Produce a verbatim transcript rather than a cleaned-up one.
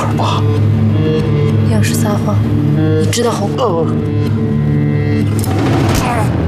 二八。 要是撒谎，你知道后果。 呃。